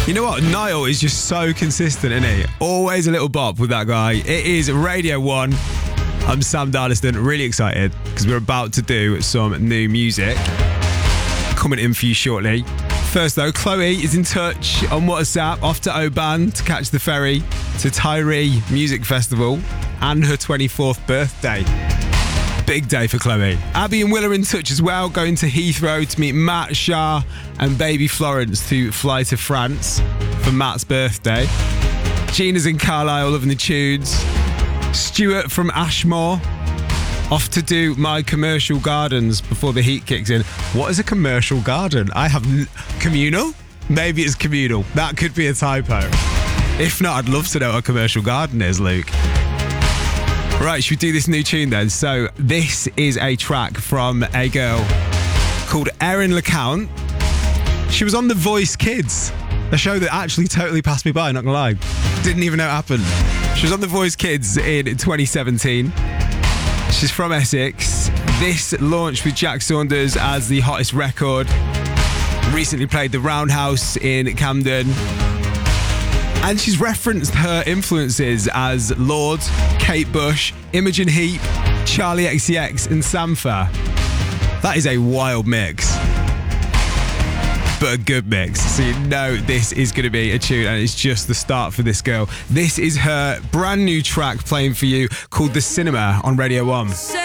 You know what? Niall is just so consistent, isn't he? Always a little bop with that guy. It is Radio 1. I'm Sam Darliston, really excited because we're about to do some new music coming in for you shortly. First though, Chloe is in touch on WhatsApp, off to Oban to catch the ferry to Tyree Music Festival and her 24th birthday. Big day for Chloe. Abby and Will are in touch as well, going to Heathrow to meet Matt, Shah and baby Florence to fly to France for Matt's birthday. Gina's in Carlisle loving the tunes. Stuart from Ashmore off to do my commercial gardens before the heat kicks in. What is a commercial garden? I have communal? Maybe it's communal. That could be a typo. If not, I'd love to know what a commercial garden is, Luke. Right, should we do this new tune then? So this is a track from a girl called Erin LeCount. She was on The Voice Kids, a show that actually totally passed me by, not gonna lie. Didn't even know it happened. She was on The Voice Kids in 2017. She's from Essex. This launched with Jack Saunders as the hottest record. Recently played the Roundhouse in Camden. And she's referenced her influences as Lorde, Kate Bush, Imogen Heap, Charlie XCX and Sampha. That is a wild mix, but a good mix. So you know this is going to be a tune and it's just the start for this girl. This is her brand new track playing for you called The Cinema on Radio 1.